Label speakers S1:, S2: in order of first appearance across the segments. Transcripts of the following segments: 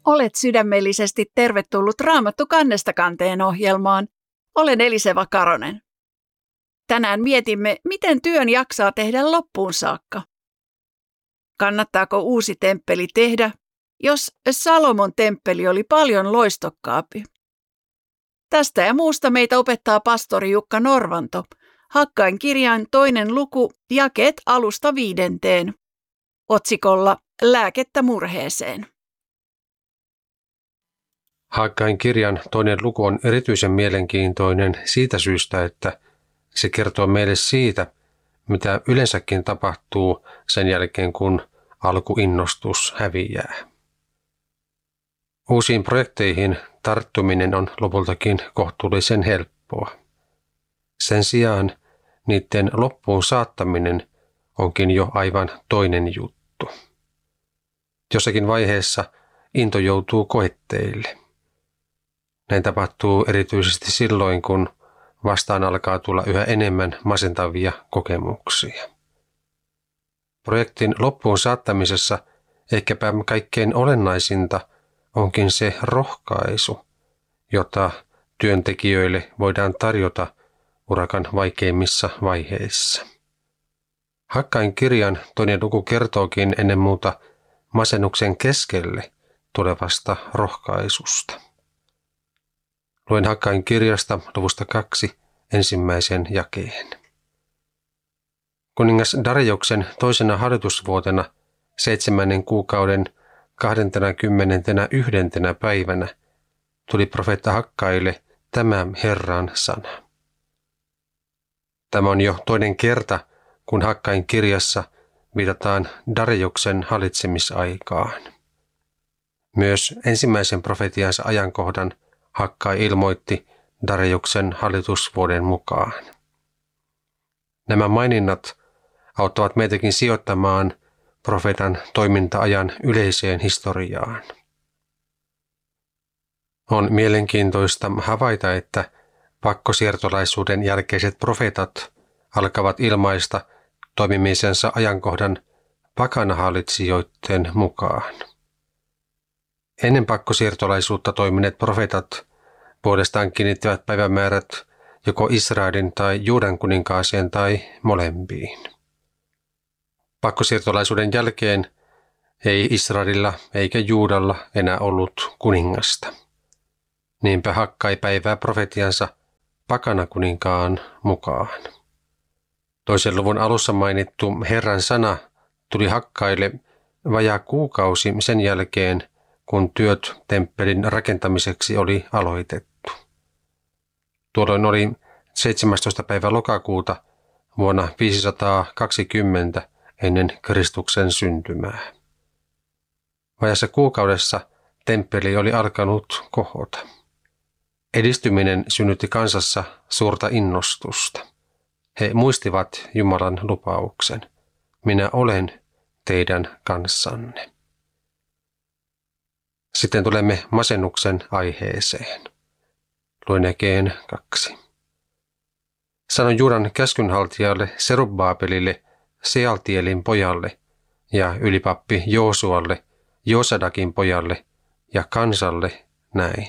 S1: Olet sydämellisesti tervetullut Raamattu kannesta kanteen ohjelmaan. Olen Eliseva Karonen. Tänään mietimme, miten työn jaksaa tehdä loppuun saakka. Kannattaako uusi temppeli tehdä, jos Salomon temppeli oli paljon loistokkaampi? Tästä ja muusta meitä opettaa pastori Jukka Norvanto, Hakkain kirjan 2. luku, jakeet 1–5, otsikolla Lääkettä murheeseen.
S2: Hakkain kirjan 2. luku on erityisen mielenkiintoinen siitä syystä, että se kertoo meille siitä, mitä yleensäkin tapahtuu sen jälkeen, kun alkuinnostus häviää. Uusiin projekteihin tarttuminen on lopultakin kohtuullisen helppoa. Sen sijaan niiden loppuun saattaminen onkin jo aivan toinen juttu. Jossakin vaiheessa into joutuu koetteille. Näin tapahtuu erityisesti silloin, kun vastaan alkaa tulla yhä enemmän masentavia kokemuksia. Projektin loppuun saattamisessa ehkäpä kaikkein olennaisinta onkin se rohkaisu, jota työntekijöille voidaan tarjota urakan vaikeimmissa vaiheissa. Hakkain kirjan 2. luku kertookin ennen muuta masennuksen keskelle tulevasta rohkaisusta. Luen Hakkain kirjasta luvusta 2 ensimmäisen jakeen. Kuningas Dariuksen 2. hallitusvuotena 7. kuukauden 21. päivänä tuli profeetta Hakkaille tämä Herran sana. Tämä on jo toinen kerta, kun Hakkain kirjassa viitataan Dariuksen hallitsemisaikaan. Myös ensimmäisen profetiansa ajankohdan Hakkai ilmoitti Dariuksen hallitusvuoden mukaan. Nämä maininnat auttavat meitäkin sijoittamaan profeetan toiminta-ajan yleiseen historiaan. On mielenkiintoista havaita, että pakkosiirtolaisuuden jälkeiset profeetat alkavat ilmaista toimimisensa ajankohdan pakanahallitsijoiden mukaan. Ennen pakkosiirtolaisuutta toimineet profeetat puolestaan kiinnittivät päivämäärät joko Israelin tai Juudan kuninkaaseen tai molempiin. Pakkosiirtolaisuuden jälkeen ei Israelilla eikä Juudalla enää ollut kuningasta. Niinpä Hakkai päivää profetiansa pakanakuninkaan mukaan. 2. luvun alussa mainittu Herran sana tuli Hakkaille vajaa kuukausi sen jälkeen, kun työt temppelin rakentamiseksi oli aloitettu. Tuolloin oli 17. päivä lokakuuta vuonna 520 ennen Kristuksen syntymää. Vajassa kuukaudessa temppeli oli alkanut kohota. Edistyminen synnytti kansassa suurta innostusta. He muistivat Jumalan lupauksen. Minä olen teidän kanssanne. Sitten tulemme masennuksen aiheeseen. Luen jakeen 2. Sanoin Juudan käskynhaltijalle Serubbaabelille, Sealtielin pojalle ja ylipappi Joosualle, Joosadakin pojalle ja kansalle näin.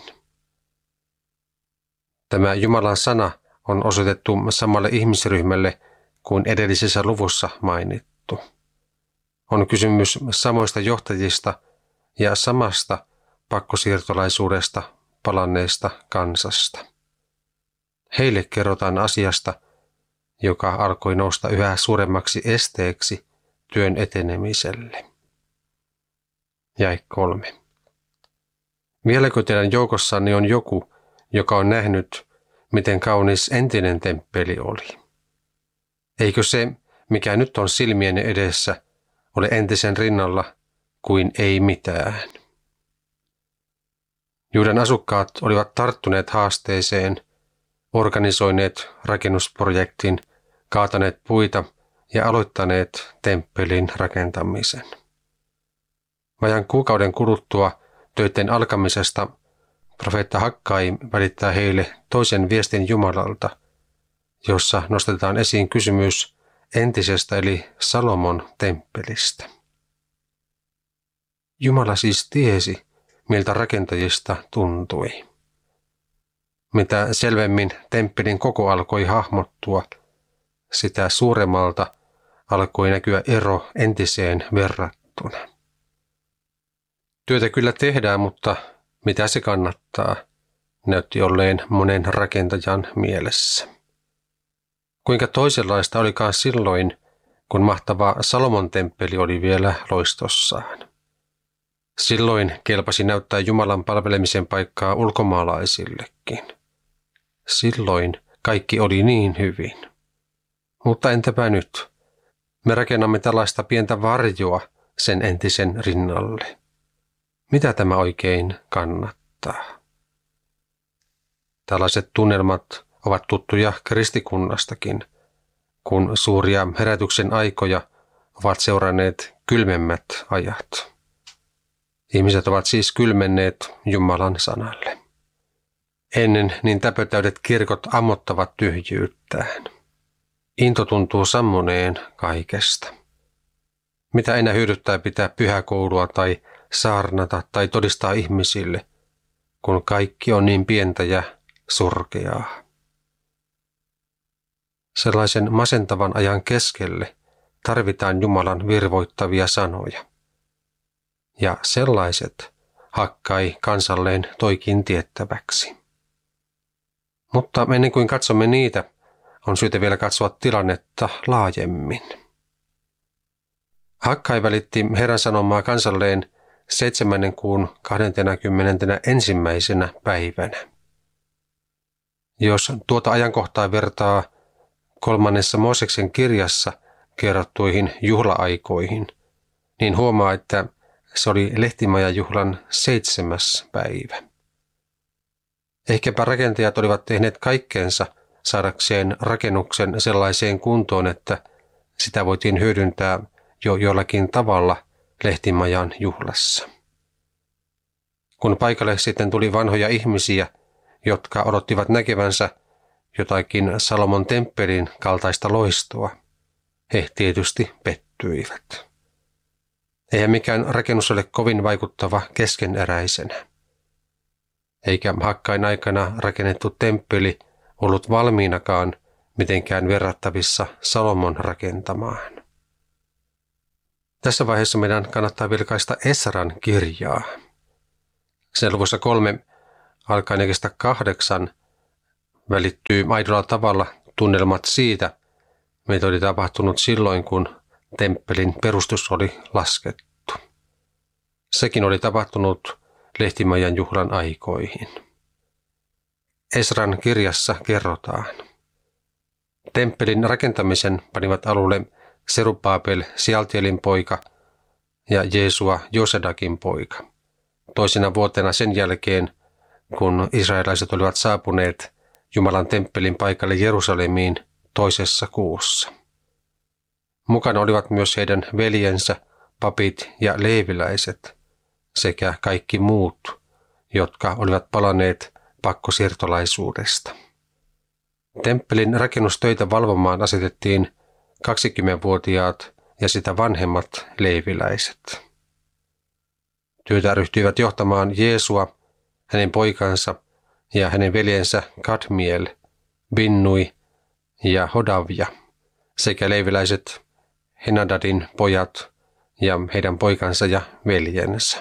S2: Tämä Jumalan sana on osoitettu samalle ihmisryhmälle kuin edellisessä luvussa mainittu. On kysymys samoista johtajista ja samasta pakkosiirtolaisuudesta palanneesta kansasta. Heille kerrotaan asiasta, joka alkoi nousta yhä suuremmaksi esteeksi työn etenemiselle. Jae 3. Vieläkö teidän joukossanne on joku, joka on nähnyt, miten kaunis entinen temppeli oli? Eikö se, mikä nyt on silmienne edessä, ole entisen rinnalla kuin ei mitään? Juudan asukkaat olivat tarttuneet haasteeseen, organisoineet rakennusprojektin, kaataneet puita ja aloittaneet temppelin rakentamisen. Vajan kuukauden kuluttua töiden alkamisesta profeetta Hakkai välittää heille toisen viestin Jumalalta, jossa nostetaan esiin kysymys entisestä eli Salomon temppelistä. Jumala siis tiesi, miltä rakentajista tuntui. Mitä selvemmin temppelin koko alkoi hahmottua, sitä suuremmalta alkoi näkyä ero entiseen verrattuna. Työtä kyllä tehdään, mutta mitä se kannattaa, näytti olleen monen rakentajan mielessä. Kuinka toisenlaista olikaan silloin, kun mahtava Salomon temppeli oli vielä loistossaan. Silloin kelpasi näyttää Jumalan palvelemisen paikkaa ulkomaalaisillekin. Silloin kaikki oli niin hyvin. Mutta entäpä nyt? Me rakennamme tällaista pientä varjoa sen entisen rinnalle. Mitä tämä oikein kannattaa? Tällaiset tunnelmat ovat tuttuja kristikunnastakin, kun suuria herätyksen aikoja ovat seuranneet kylmemmät ajat. Ihmiset ovat siis kylmenneet Jumalan sanalle. Ennen niin täpötäydet kirkot ammottavat tyhjyyttään. Into tuntuu sammuneen kaikesta. Mitä enää hyödyttää pitää pyhäkoulua tai saarnata tai todistaa ihmisille, kun kaikki on niin pientä ja surkeaa. Sellaisen masentavan ajan keskelle tarvitaan Jumalan virvoittavia sanoja. Ja sellaiset Hakkai kansalleen toikin tiettäväksi. Mutta ennen kuin katsomme niitä, on syytä vielä katsoa tilannetta laajemmin. Hakkai välitti Herran sanomaa kansalleen 7. kuun 21. päivänä. Jos tuota ajankohtaa vertaa 3. Mooseksen kirjassa kerrottuihin juhla-aikoihin, niin huomaa, että se oli lehtimajajuhlan 7. päivä. Ehkäpä rakentajat olivat tehneet kaikkeensa saadakseen rakennuksen sellaiseen kuntoon, että sitä voitiin hyödyntää jo jollakin tavalla lehtimajan juhlassa. Kun paikalle sitten tuli vanhoja ihmisiä, jotka odottivat näkevänsä jotakin Salomon temppelin kaltaista loistoa, he tietysti pettyivät. Eihän mikään rakennus ole kovin vaikuttava keskeneräisenä. Eikä Hakkain aikana rakennettu temppeli ollut valmiinakaan mitenkään verrattavissa Salomon rakentamaan. Tässä vaiheessa meidän kannattaa vilkaista Esran kirjaa. Sen luvussa 3 alkaen jakeesta 8 välittyy aidolla tavalla tunnelmat siitä, mitä oli tapahtunut silloin, kun temppelin perustus oli laskettu. Sekin oli tapahtunut lehtimajan juhlan aikoihin. Esran kirjassa kerrotaan. Temppelin rakentamisen panivat alulle Serubabel Sialtielin poika ja Jeesua Josedakin poika. Toisena vuotena sen jälkeen, kun israelaiset olivat saapuneet Jumalan temppelin paikalle Jerusalemiin 2. kuussa. Mukana olivat myös heidän veljensä, papit ja leeviläiset sekä kaikki muut, jotka olivat palanneet pakkosiirtolaisuudesta. Temppelin rakennustöitä valvomaan asetettiin 20-vuotiaat ja sitä vanhemmat leeviläiset. Työtä ryhtyivät johtamaan Jeesua, hänen poikansa ja hänen veljensä Kadmiel, Binnui ja Hodavia sekä leeviläiset Henadadin pojat ja heidän poikansa ja veljensä.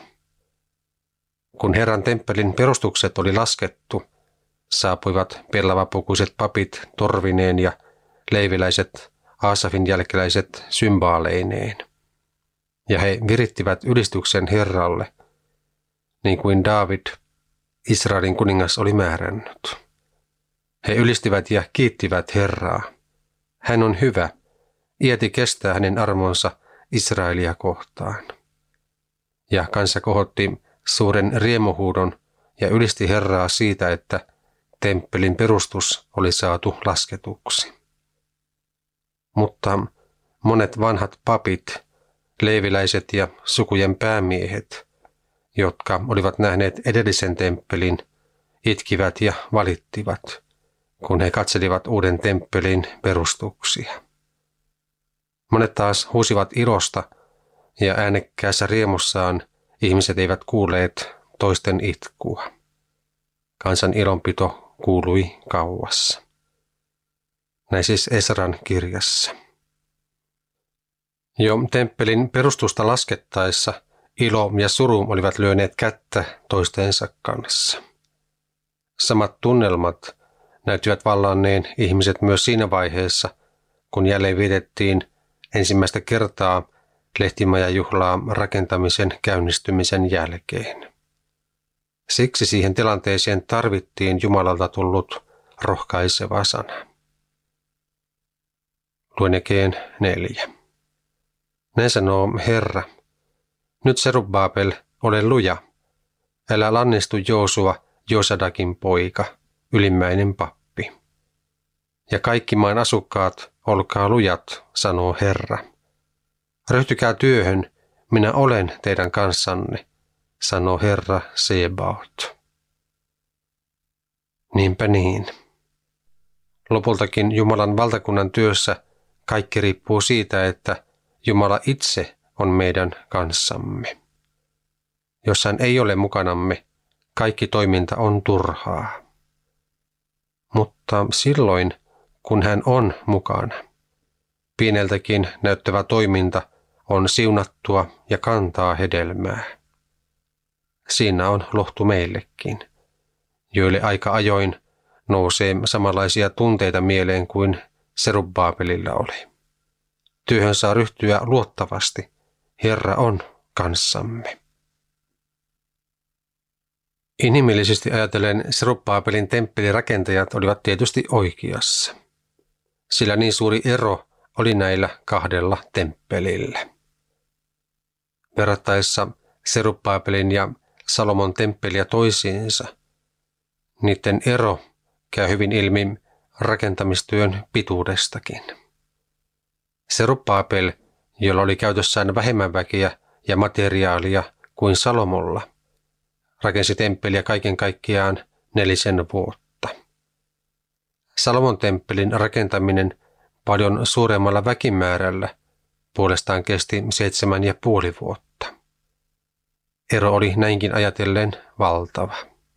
S2: Kun Herran temppelin perustukset oli laskettu, saapuivat pellavapukuiset papit torvineen ja leeviläiset Aasafin jälkeläiset symbaaleineen. Ja he virittivät ylistyksen Herralle, niin kuin Daavid, Israelin kuningas, oli määrännyt. He ylistivät ja kiittivät Herraa. Hän on hyvä, iäti kestää hänen armonsa Israelia kohtaan. Ja kansa kohotti suuren riemuhuudon ja ylisti Herraa siitä, että temppelin perustus oli saatu lasketuksi. Mutta monet vanhat papit, leeviläiset ja sukujen päämiehet, jotka olivat nähneet edellisen temppelin, itkivät ja valittivat, kun he katselivat uuden temppelin perustuksia. Monet taas huusivat ilosta ja äänekkäässä riemussaan ihmiset eivät kuulleet toisten itkua. Kansan ilonpito kuului kauas. Näin siis Esran kirjassa. Jo temppelin perustusta laskettaessa ilo ja suru olivat lyöneet kättä toistensa kanssa. Samat tunnelmat näyttivät vallanneen ihmiset myös siinä vaiheessa, kun jälleen vietettiin ensimmäistä kertaa lehtimajajuhlaa rakentamisen käynnistymisen jälkeen. Siksi siihen tilanteeseen tarvittiin Jumalalta tullut rohkaiseva sana. Luen Jakeen 4. Näin sanoo Herra, nyt Serubbabel, ole luja, älä lannistu Joosua, Josadakin poika, ylimmäinen pappi. Ja kaikki maan asukkaat, olkaa lujat, sanoo Herra. Ryhtykää työhön, minä olen teidän kanssanne, sanoo Herra Sebaot. Niinpä niin. Lopultakin Jumalan valtakunnan työssä kaikki riippuu siitä, että Jumala itse on meidän kanssamme. Jos hän ei ole mukanamme, kaikki toiminta on turhaa. Mutta silloin, kun hän on mukana, pieneltäkin näyttävä toiminta on siunattua ja kantaa hedelmää. Siinä on lohtu meillekin, joille aika ajoin nousee samanlaisia tunteita mieleen kuin Serubbabelilla oli. Työhön saa ryhtyä luottavasti. Herra on kanssamme. Inhimillisesti ajatellen Serubbabelin temppelirakentajat olivat tietysti oikeassa, sillä niin suuri ero oli näillä kahdella temppelillä. Verrattaessa Serubbabelin ja Salomon temppeliä toisiinsa, niiden ero käy hyvin ilmi rakentamistyön pituudestakin. Serubbabel, jolla oli käytössään vähemmän väkeä ja materiaalia kuin Salomolla, rakensi temppeliä kaiken kaikkiaan 4 vuotta. Salomon temppelin rakentaminen paljon suuremmalla väkimäärällä puolestaan kesti 7,5 vuotta. Ero oli näinkin ajatellen valtava.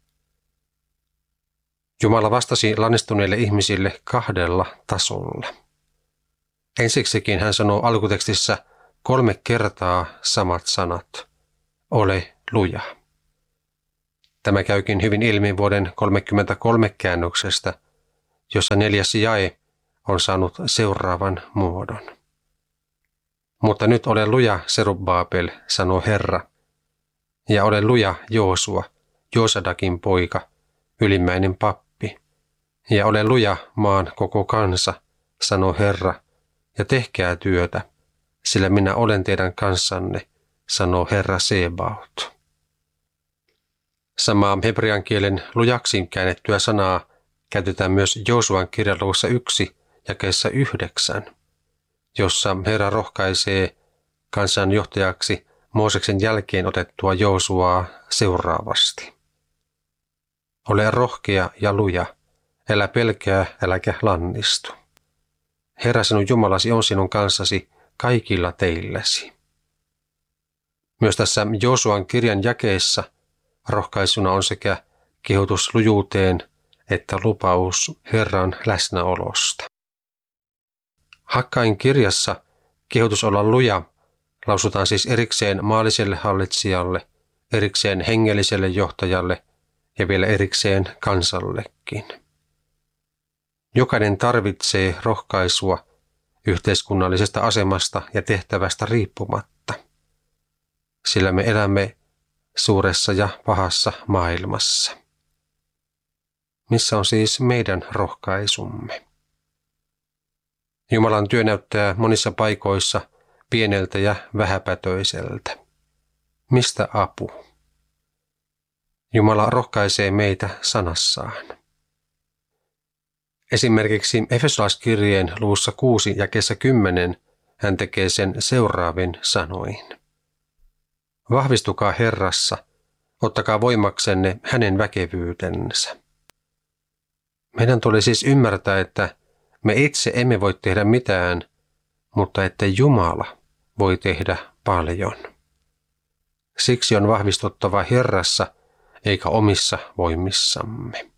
S2: Jumala vastasi lannistuneille ihmisille 2 tasolla. Ensiksikin hän sanoo alkutekstissä 3 kertaa samat sanat. Ole luja. Tämä käykin hyvin ilmi vuoden 33 käännöksestä, jossa 4. jae on saanut seuraavan muodon. Mutta nyt ole luja, Serubbabel, sanoo Herra, ja ole luja, Joosua, Josadakin poika, ylimmäinen pappi, ja ole luja maan koko kansa, sanoo Herra, ja tehkää työtä, sillä minä olen teidän kanssanne, sanoo Herra Sebaot. Samaa hebrean kielen lujaksi käännettyä sanaa käytetään myös Joosuan kirjaluvussa 1 jakeessa 9, jossa Herra rohkaisee kansan johtajaksi Mooseksen jälkeen otettua Joosuaa seuraavasti. Ole rohkea ja luja, älä pelkää, äläkä lannistu. Herra sinun Jumalasi on sinun kanssasi kaikilla teilläsi. Myös tässä Joosuan kirjan jakeessa rohkaisuna on sekä kehotus lujuuteen että lupaus Herran läsnäolosta. Hakkain kirjassa kehotus olla luja lausutaan siis erikseen maalliselle hallitsijalle, erikseen hengelliselle johtajalle ja vielä erikseen kansallekin. Jokainen tarvitsee rohkaisua yhteiskunnallisesta asemasta ja tehtävästä riippumatta, sillä me elämme suuressa ja pahassa maailmassa. Missä on siis meidän rohkaisumme? Jumalan työ näyttää monissa paikoissa pieneltä ja vähäpätöiseltä. Mistä apu? Jumala rohkaisee meitä sanassaan. Esimerkiksi Efesolaiskirjeen luvussa 6 jakeessa 10 hän tekee sen seuraavin sanoin. Vahvistukaa Herrassa, ottakaa voimaksenne hänen väkevyytensä. Meidän tuli siis ymmärtää, että me itse emme voi tehdä mitään, mutta että Jumala voi tehdä paljon. Siksi on vahvistuttava Herrassa eikä omissa voimissamme.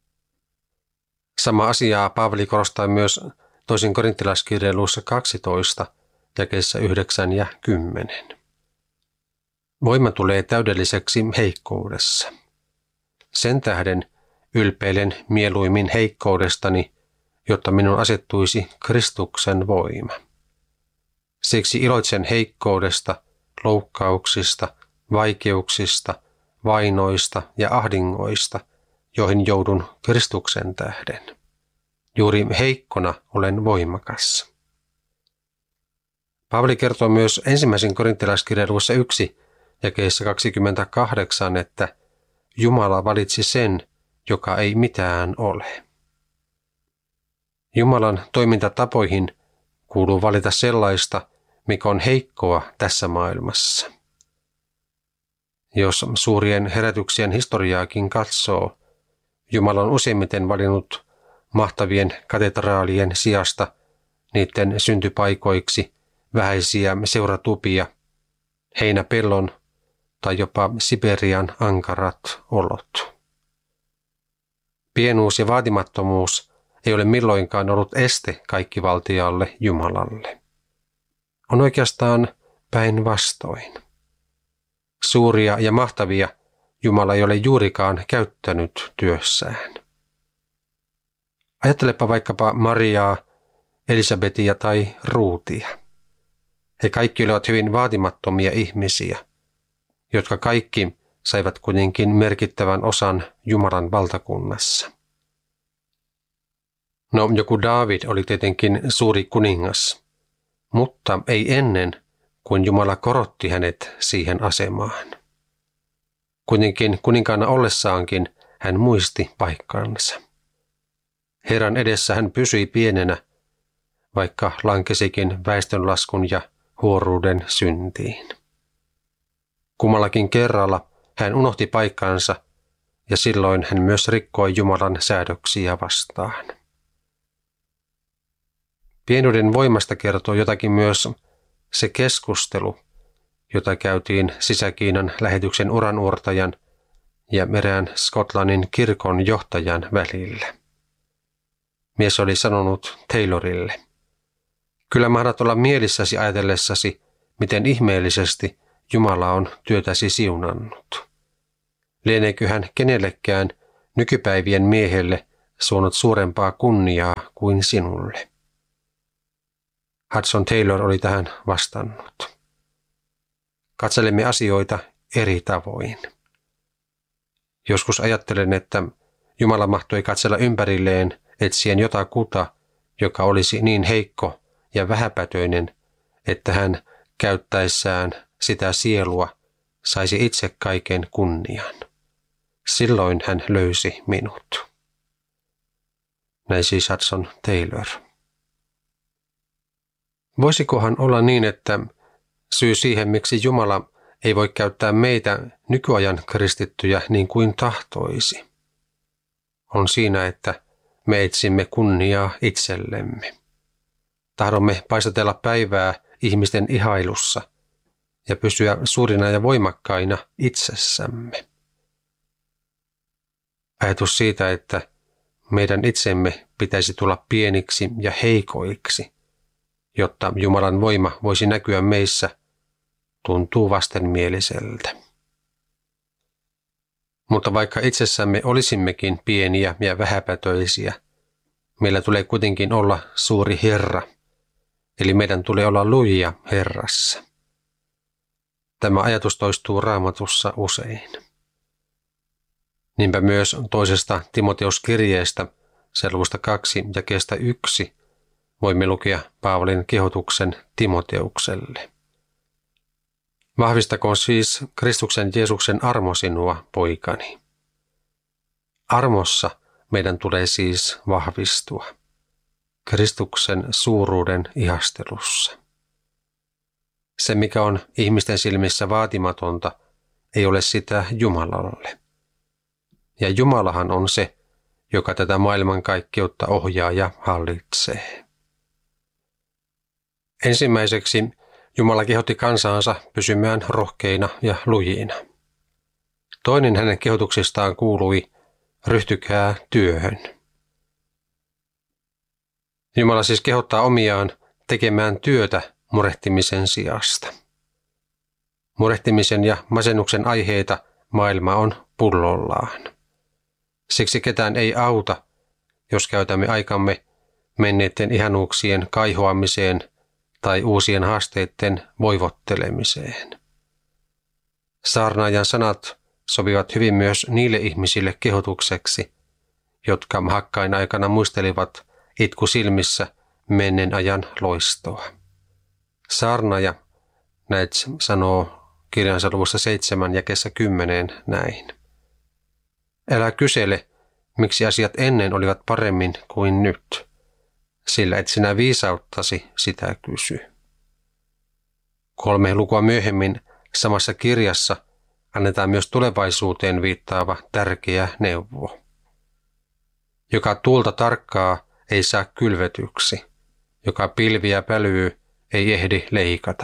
S2: Sama asiaa Paavali korostaa myös toisen korintilaiskirjeen luvussa 12, jakeissa 9 ja 10. Voima tulee täydelliseksi heikkoudessa. Sen tähden ylpeilen mieluimmin heikkoudestani, jotta minun asettuisi Kristuksen voima. Siksi iloitsen heikkoudesta, loukkauksista, vaikeuksista, vainoista ja ahdingoista, joihin joudun Kristuksen tähden. Juuri heikkona olen voimakas. Paavali kertoo myös ensimmäisen korintilaiskirjan luvussa 1, jakeessa 28, että Jumala valitsi sen, joka ei mitään ole. Jumalan toimintatapoihin kuuluu valita sellaista, mikä on heikkoa tässä maailmassa. Jos suurien herätyksien historiaakin katsoo, Jumala on useimmiten valinnut mahtavien katedraalien sijasta niiden syntypaikoiksi vähäisiä seuratupia, heinäpellon tai jopa Siberian ankarat olot. Pienuus ja vaatimattomuus ei ole milloinkaan ollut este kaikkivaltiaalle Jumalalle. On oikeastaan päinvastoin. Suuria ja mahtavia Jumala ei ole juurikaan käyttänyt työssään. Ajattelepa vaikkapa Mariaa, Elisabetia tai Ruutia. He kaikki olivat hyvin vaatimattomia ihmisiä, jotka kaikki saivat kuitenkin merkittävän osan Jumalan valtakunnassa. No, joku Daavid oli tietenkin suuri kuningas, mutta ei ennen kuin Jumala korotti hänet siihen asemaan. Kuitenkin kuninkaana ollessaankin hän muisti paikkansa. Herran edessä hän pysyi pienenä, vaikka lankesikin väestönlaskun ja huoruuden syntiin. Kummallakin kerralla hän unohti paikkansa ja silloin hän myös rikkoi Jumalan säädöksiä vastaan. Pienuuden voimasta kertoo jotakin myös se keskustelu, jota käytiin Sisä-Kiinan lähetyksen uranuurtajan ja erään Skotlannin kirkon johtajan välillä. Mies oli sanonut Taylorille: "Kyllä mahdat olla mielissäsi ajatellessasi, miten ihmeellisesti Jumala on työtäsi siunannut. Lieneekö hän kenellekään nykypäivien miehelle suonut suurempaa kunniaa kuin sinulle?" Hudson Taylor oli tähän vastannut: "Katselemme asioita eri tavoin. Joskus ajattelen, että Jumala mahtoi katsella ympärilleen etsien jotakuta, joka olisi niin heikko ja vähäpätöinen, että hän käyttäessään sitä sielua saisi itse kaiken kunnian. Silloin hän löysi minut." Näin siis Hudson Taylor. Voisikohan olla niin, että syy siihen, miksi Jumala ei voi käyttää meitä nykyajan kristittyjä niin kuin tahtoisi, on siinä, että me etsimme kunniaa itsellemme. Tahdomme paistatella päivää ihmisten ihailussa ja pysyä suurina ja voimakkaina itsessämme. Ajatus siitä, että meidän itsemme pitäisi tulla pieniksi ja heikoiksi, jotta Jumalan voima voisi näkyä meissä, tuntuu vastenmieliseltä. Mutta vaikka itsessämme olisimmekin pieniä ja vähäpätöisiä, meillä tulee kuitenkin olla suuri Herra, eli meidän tulee olla lujia Herrassa. Tämä ajatus toistuu Raamatussa usein. Niinpä myös toisesta Timoteuskirjeestä, sen luvusta 2 jakeesta 1, voimme lukea Paavalin kehotuksen Timoteukselle. "Vahvistakoon siis Kristuksen Jeesuksen armo sinua, poikani." Armossa meidän tulee siis vahvistua. Kristuksen suuruuden ihastelussa. Se, mikä on ihmisten silmissä vaatimatonta, ei ole sitä Jumalalle. Ja Jumalahan on se, joka tätä maailmankaikkeutta ohjaa ja hallitsee. Ensimmäiseksi Jumala kehotti kansaansa pysymään rohkeina ja lujina. Toinen hänen kehotuksistaan kuului, ryhtykää työhön. Jumala siis kehottaa omiaan tekemään työtä murehtimisen sijasta. Murehtimisen ja masennuksen aiheita maailma on pullollaan. Siksi ketään ei auta, jos käytämme aikamme menneiden ihanuuksien kaihoamiseen tai uusien haasteiden voivottelemiseen. Saarnaajan sanat sopivat hyvin myös niille ihmisille kehotukseksi, jotka Hakkain aikana muistelivat itku silmissä menneen ajan loistoa. Saarnaaja näet sanoo kirjansa luvussa 7 jakeessa 10 näin. Älä kysele, miksi asiat ennen olivat paremmin kuin nyt, sillä et sinä viisauttasi sitä kysy. 3 lukua myöhemmin samassa kirjassa annetaan myös tulevaisuuteen viittaava tärkeä neuvo. Joka tuulta tarkkaa ei saa kylvetyksi, joka pilviä pälyy ei ehdi leikata.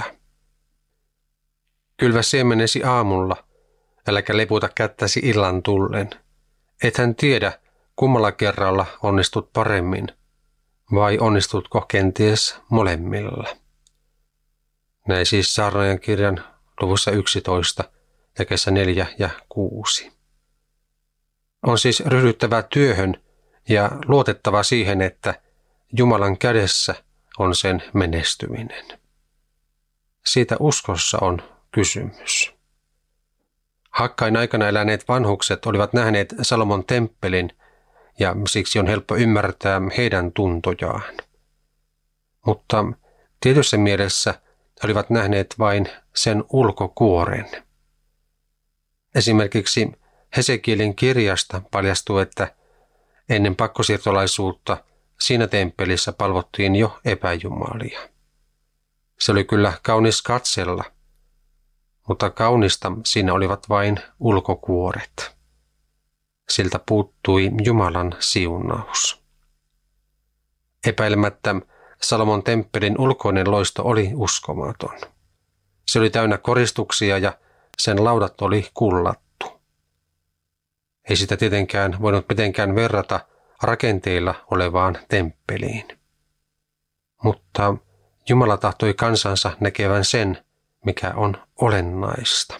S2: Kylvä siemenesi aamulla, äläkä leputa kättäsi illan tullen. Ethän tiedä, kummalla kerralla onnistut paremmin, vai onnistutko kenties molemmilla. Näin siis Saarnaajan kirjan luvussa 11, jakeessa 4 ja 6. On siis ryhdyttävä työhön ja luotettava siihen, että Jumalan kädessä on sen menestyminen. Siitä uskossa on kysymys. Hakkain aikana eläneet vanhukset olivat nähneet Salomon temppelin ja siksi on helppo ymmärtää heidän tuntojaan. Mutta tietyssä mielessä he olivat nähneet vain sen ulkokuoren. Esimerkiksi Hesekielin kirjasta paljastuu, että ennen pakkosiirtolaisuutta siinä temppelissä palvottiin jo epäjumalia. Se oli kyllä kaunis katsella, mutta kaunista siinä olivat vain ulkokuoret. Siltä puuttui Jumalan siunaus. Epäilemättä Salomon temppelin ulkoinen loisto oli uskomaton. Se oli täynnä koristuksia ja sen laudat oli kullattu. Ei sitä tietenkään voinut mitenkään verrata rakenteilla olevaan temppeliin. Mutta Jumala tahtoi kansansa näkevän sen, mikä on olennaista.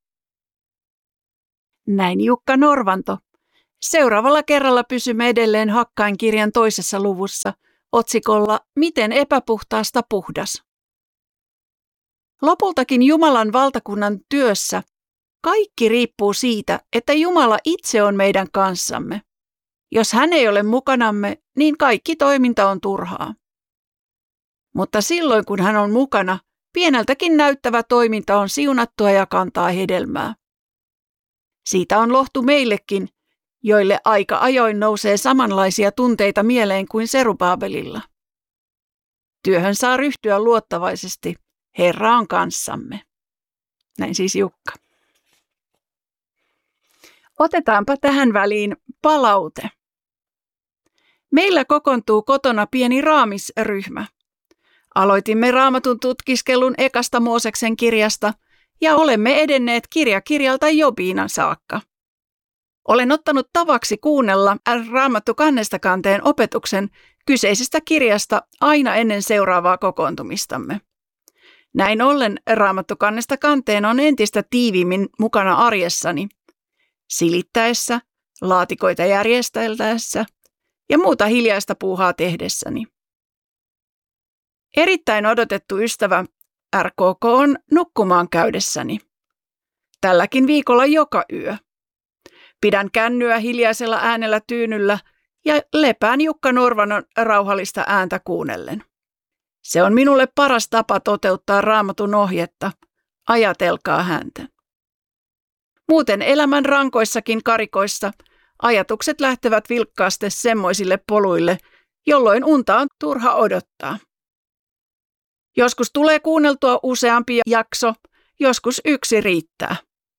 S1: Näin Jukka Norvanto. Seuraavalla kerralla pysymme edelleen Hakkain kirjan 2. luvussa otsikolla Miten epäpuhtaasta puhdas. Lopultakin Jumalan valtakunnan työssä kaikki riippuu siitä, että Jumala itse on meidän kanssamme. Jos hän ei ole mukanamme, niin kaikki toiminta on turhaa. Mutta silloin kun hän on mukana, pieneltäkin näyttävä toiminta on siunattua ja kantaa hedelmää. Siitä on lohtu meillekin, joille aika ajoin nousee samanlaisia tunteita mieleen kuin Serubaabelilla. Työhön saa ryhtyä luottavaisesti. Herra on kanssamme. Näin siis Jukka. Otetaanpa tähän väliin palaute. Meillä kokoontuu kotona pieni raamisryhmä. Aloitimme Raamatun tutkiskelun ekasta Mooseksen kirjasta ja olemme edenneet kirja kirjalta Jobiina saakka. Olen ottanut tavaksi kuunnella Raamattu kannesta kanteen opetuksen kyseisestä kirjasta aina ennen seuraavaa kokoontumistamme. Näin ollen Raamattu kannesta kanteen on entistä tiiviimmin mukana arjessani, silittäessä, laatikoita järjesteltäessä ja muuta hiljaista puuhaa tehdessäni. Erittäin odotettu ystävä RKK on nukkumaan käydessäni. Tälläkin viikolla joka yö. Pidän kännyä hiljaisella äänellä tyynyllä ja lepään Jukka Norvanon rauhallista ääntä kuunnellen. Se on minulle paras tapa toteuttaa Raamatun ohjetta. Ajatelkaa häntä. Muuten elämän rankoissakin karikoissa ajatukset lähtevät vilkkaasti semmoisille poluille, jolloin unta on turha odottaa. Joskus tulee kuunneltua useampi jakso, joskus yksi riittää.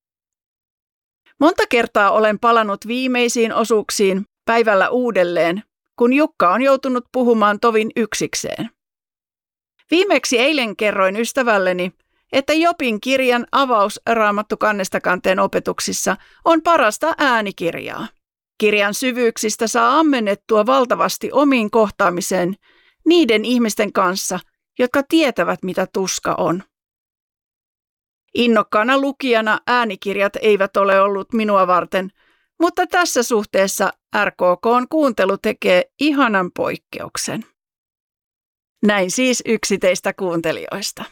S1: Monta kertaa olen palannut viimeisiin osuuksiin päivällä uudelleen, kun Jukka on joutunut puhumaan tovin yksikseen. Viimeksi eilen kerroin ystävälleni, että Jobin kirjan avaus Raamattu kannesta kanteen opetuksissa on parasta äänikirjaa. Kirjan syvyyksistä saa ammennettua valtavasti omiin kohtaamiseen niiden ihmisten kanssa, jotka tietävät, mitä tuska on. Innokkaana lukijana äänikirjat eivät ole ollut minua varten, mutta tässä suhteessa RKK:n kuuntelu tekee ihanan poikkeuksen. Näin siis yksi teistä kuuntelijoista.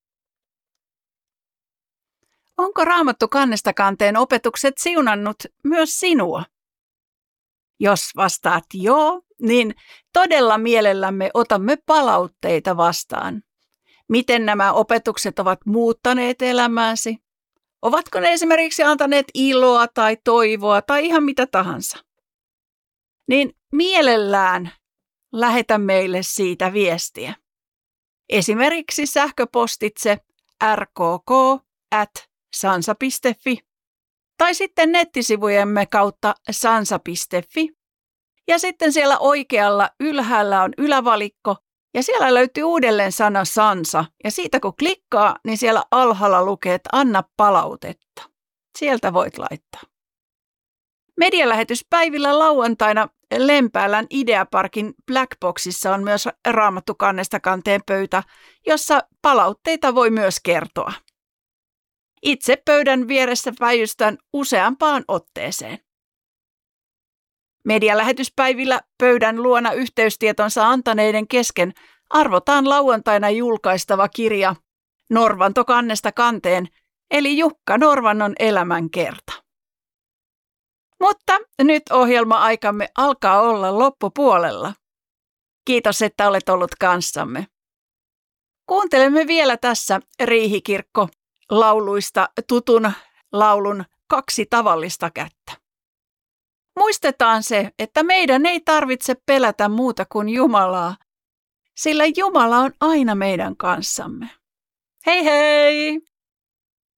S1: Onko Raamattu kannesta kanteen opetukset siunannut myös sinua? Jos vastaat joo, niin todella mielellämme otamme palautteita vastaan. Miten nämä opetukset ovat muuttaneet elämääsi? Ovatko ne esimerkiksi antaneet iloa tai toivoa tai ihan mitä tahansa? Niin mielellään lähetä meille siitä viestiä. Esimerkiksi sähköpostitse rkk@sansa.fi tai sitten nettisivujemme kautta sansa.fi. Ja sitten siellä oikealla ylhäällä on ylävalikko ja siellä löytyy uudelleen sana Sansa. Ja siitä kun klikkaa, niin siellä alhaalla lukee, että anna palautetta. Sieltä voit laittaa. Medialähetyspäivillä lauantaina Lempäälän Ideaparkin Blackboxissa on myös Raamattu kannesta kanteen pöytä, jossa palautteita voi myös kertoa. Itse pöydän vieressä päivystän useampaan otteeseen. Medialähetyspäivillä pöydän luona yhteystietonsa antaneiden kesken arvotaan lauantaina julkaistava kirja Norvanto kannesta kanteen, eli Jukka Norvannon elämänkerta. Mutta nyt ohjelma-aikamme alkaa olla loppupuolella. Kiitos, että olet ollut kanssamme. Kuuntelemme vielä tässä Riihikirkko-lauluista tutun laulun 2 tavallista kättä. Muistetaan se, että meidän ei tarvitse pelätä muuta kuin Jumalaa, sillä Jumala on aina meidän kanssamme. Hei hei!